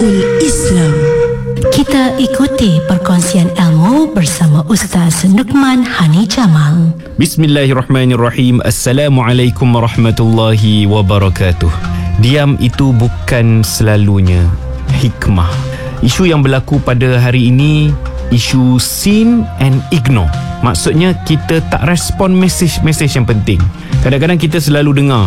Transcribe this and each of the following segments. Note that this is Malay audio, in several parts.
Islam. Kita ikuti perkongsian ilmu bersama Ustaz Nukman Hani Jamal. Bismillahirrahmanirrahim. Assalamualaikum warahmatullahi wabarakatuh. Diam itu bukan selalunya hikmah. Isu yang berlaku pada hari ini, isu seen and ignore. Maksudnya kita tak respon mesej yang penting. Kadang-kadang kita selalu dengar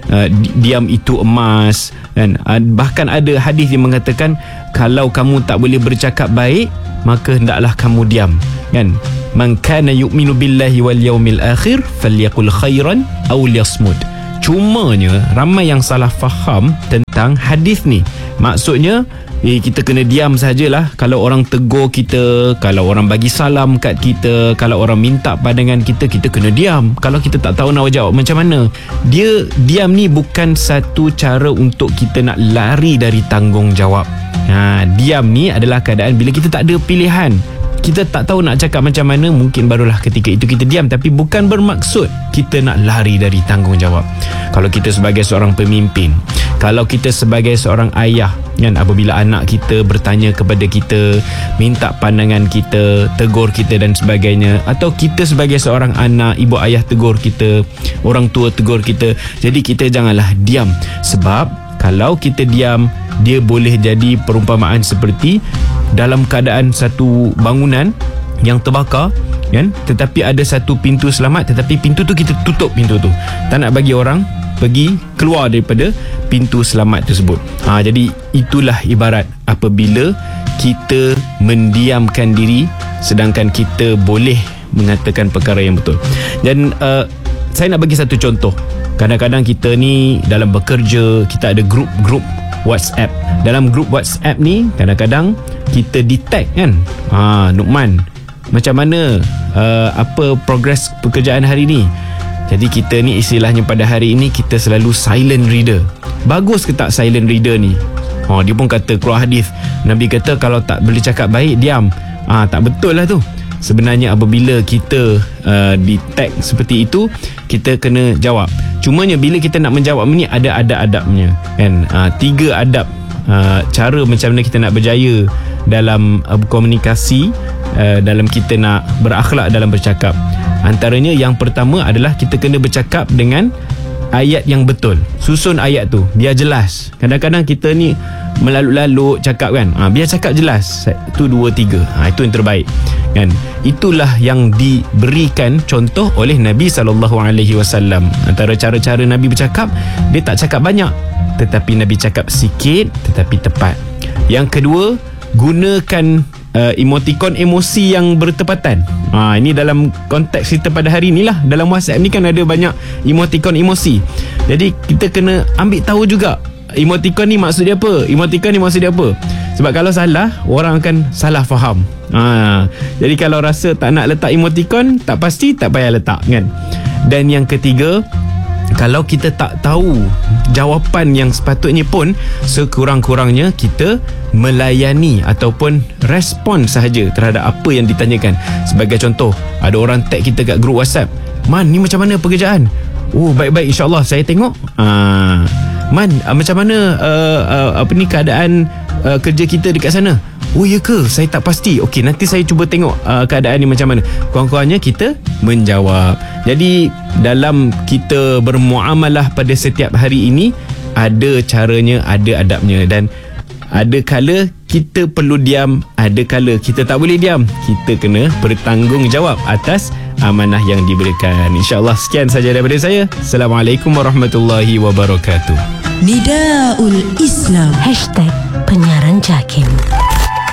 diam itu emas, kan? Bahkan ada hadis yang mengatakan kalau kamu tak boleh bercakap baik, maka hendaklah kamu diam, kan? Man kana yu'minu billahi wal yawmil akhir falyaqul khairan aw liyasmut. Cumanya ramai yang salah faham tentang hadis ni. Maksudnya kita kena diam sajalah kalau orang tegur kita, kalau orang bagi salam kat kita, kalau orang minta pandangan kita, kita kena diam. Kalau kita tak tahu nak jawab macam mana. Diam ni bukan satu cara untuk kita nak lari dari tanggungjawab. Diam ni adalah keadaan bila kita tak ada pilihan. Kita tak tahu nak cakap macam mana, mungkin barulah ketika itu kita diam. Tapi bukan bermaksud kita nak lari dari tanggungjawab. Kalau kita sebagai seorang pemimpin, kalau kita sebagai seorang ayah, kan, apabila anak kita bertanya kepada kita, minta pandangan kita, tegur kita dan sebagainya, atau kita sebagai seorang anak, ibu ayah tegur kita, orang tua tegur kita, jadi kita janganlah diam. Sebab kalau kita diam, dia boleh jadi perumpamaan seperti dalam keadaan satu bangunan yang terbakar, kan, tetapi ada satu pintu selamat, tetapi pintu tu kita tutup pintu tu, tak nak bagi orang pergi keluar daripada pintu selamat tersebut. Jadi itulah ibarat apabila kita mendiamkan diri sedangkan kita boleh mengatakan perkara yang betul. Dan saya nak bagi satu contoh. Kadang-kadang kita ni dalam bekerja, kita ada grup WhatsApp. Dalam grup WhatsApp ni kadang-kadang kita detect, kan, Nukman, macam mana apa progres pekerjaan hari ni. Jadi kita ni istilahnya pada hari ini kita selalu silent reader. Bagus ke tak silent reader ni? Dia pun kata keluar hadis, Nabi kata kalau tak boleh cakap baik, diam. Tak betul lah tu. Sebenarnya apabila kita detect seperti itu, kita kena jawab. Cumanya bila kita nak menjawab ni ada adab-adabnya, kan? 3 adab cara macam mana kita nak berjaya dalam komunikasi, dalam kita nak berakhlak dalam bercakap. Antaranya yang pertama adalah kita kena bercakap dengan ayat yang betul. Susun ayat tu biar jelas. Kadang-kadang kita ni melalut-lalut cakap, kan, biar cakap jelas 1, 2, 3. Itu yang terbaik, kan? Itulah yang diberikan contoh oleh Nabi SAW. Antara cara-cara Nabi bercakap, dia tak cakap banyak, tetapi Nabi cakap sikit tetapi tepat. Yang kedua, gunakan emotikon emosi yang bertepatan. Ini dalam konteks kita pada hari ni lah. Dalam WhatsApp ni kan ada banyak emotikon emosi. Jadi kita kena ambil tahu juga emotikon ni maksud dia apa, emotikon ni maksud dia apa. Sebab kalau salah, orang akan salah faham. Jadi kalau rasa tak nak letak emotikon, tak pasti, tak payah letak, kan. Dan yang ketiga, kalau kita tak tahu jawapan yang sepatutnya pun, sekurang-kurangnya kita melayani ataupun respon sahaja terhadap apa yang ditanyakan. Sebagai contoh, ada orang tag kita kat grup WhatsApp, Man, ni macam mana pekerjaan? Baik-baik, insyaAllah saya tengok. Man, macam mana keadaan kerja kita dekat sana? Ya ke? Saya tak pasti. Okey, nanti saya cuba tengok keadaan ni macam mana. Kurang-kurangnya kita menjawab. Jadi dalam kita bermuamalah pada setiap hari ini, ada caranya, ada adabnya. Dan ada kala kita perlu diam, ada kala kita tak boleh diam. Kita kena bertanggungjawab atas amanah yang diberikan. InsyaAllah sekian saja daripada saya. Assalamualaikum warahmatullahi wabarakatuh. Nidaul Islam #penyiaran JAKIM.